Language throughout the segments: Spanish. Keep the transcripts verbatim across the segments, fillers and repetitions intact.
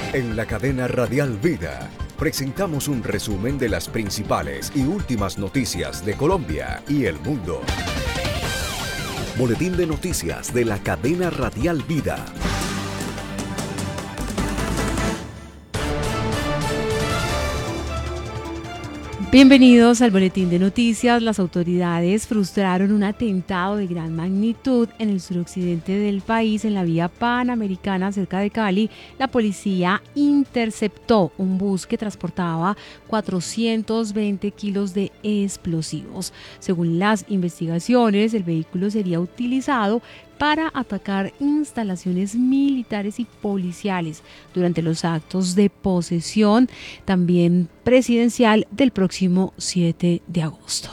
En la cadena Radial Vida presentamos un resumen de las principales y últimas noticias de Colombia y el mundo. Boletín de noticias de la cadena Radial Vida. Bienvenidos al Boletín de Noticias. Las autoridades frustraron un atentado de gran magnitud en el suroccidente del país, en la vía panamericana cerca de Cali. La policía interceptó un bus que transportaba cuatrocientos veinte kilos de explosivos. Según las investigaciones, el vehículo sería utilizado para atacar instalaciones militares y policiales durante los actos de posesión, también presidencial, del próximo siete de agosto.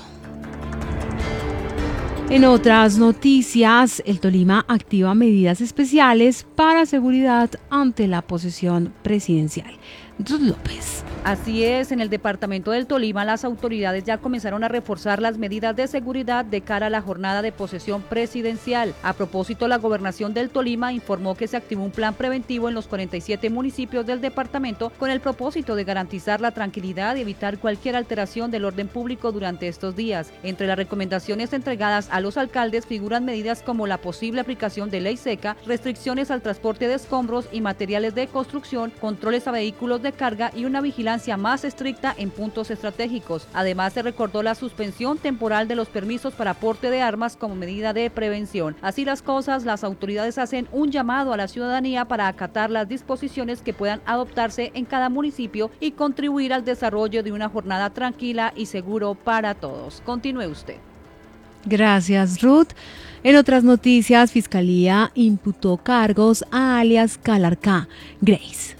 En otras noticias, el Tolima activa medidas especiales para seguridad ante la posesión presidencial. Ruth López. Así es, en el departamento del Tolima las autoridades ya comenzaron a reforzar las medidas de seguridad de cara a la jornada de posesión presidencial. A propósito, la gobernación del Tolima informó que se activó un plan preventivo en los cuarenta y siete municipios del departamento con el propósito de garantizar la tranquilidad y evitar cualquier alteración del orden público durante estos días. Entre las recomendaciones entregadas a los alcaldes figuran medidas como la posible aplicación de ley seca, restricciones al transporte de escombros y materiales de construcción, controles a vehículos de carga y una vigilancia más estricta en puntos estratégicos. Además, se recordó la suspensión temporal de los permisos para porte de armas como medida de prevención. Así las cosas, las autoridades hacen un llamado a la ciudadanía para acatar las disposiciones que puedan adoptarse en cada municipio y contribuir al desarrollo de una jornada tranquila y seguro para todos. Continúe usted. Gracias, Ruth. En otras noticias, Fiscalía imputó cargos a alias Calarcá. Grace.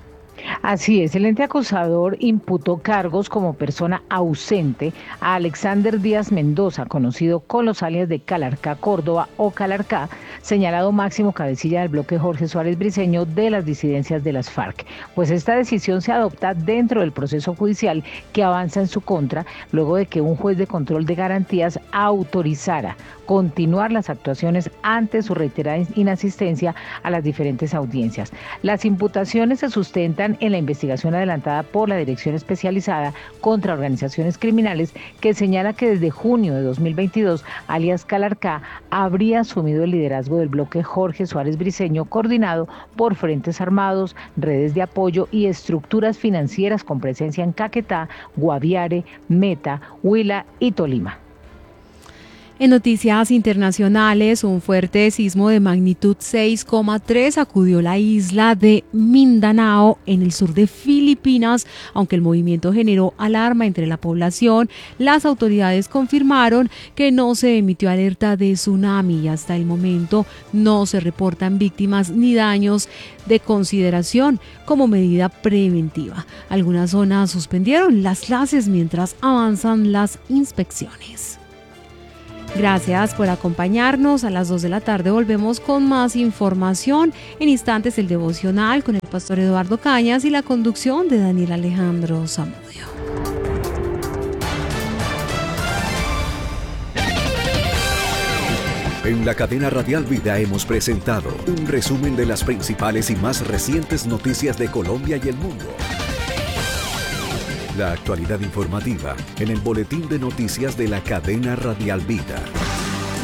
Así es, el ente acusador imputó cargos como persona ausente a Alexander Díaz Mendoza, conocido con los alias de Calarcá Córdoba o Calarcá, señalado máximo cabecilla del bloque Jorge Suárez Briceño de las disidencias de las FARC. Pues esta decisión se adopta dentro del proceso judicial que avanza en su contra, luego de que un juez de control de garantías autorizara continuar las actuaciones ante su reiterada inasistencia a las diferentes audiencias. Las imputaciones se sustentan en la investigación adelantada por la Dirección Especializada contra Organizaciones Criminales, que señala que desde junio de dos mil veintidós, alias Calarcá habría asumido el liderazgo del bloque Jorge Suárez Briceño, coordinado por frentes armados, redes de apoyo y estructuras financieras con presencia en Caquetá, Guaviare, Meta, Huila y Tolima. En noticias internacionales, un fuerte sismo de magnitud seis coma tres sacudió la isla de Mindanao en el sur de Filipinas. Aunque el movimiento generó alarma entre la población, las autoridades confirmaron que no se emitió alerta de tsunami y hasta el momento no se reportan víctimas ni daños de consideración como medida preventiva. Algunas zonas suspendieron las clases mientras avanzan las inspecciones. Gracias por acompañarnos. A las dos de la tarde volvemos con más información. En instantes el devocional con el pastor Eduardo Cañas y la conducción de Daniel Alejandro Zamudio. En la cadena Radial Vida hemos presentado un resumen de las principales y más recientes noticias de Colombia y el mundo. La actualidad informativa en el Boletín de Noticias de la cadena Radial Vida.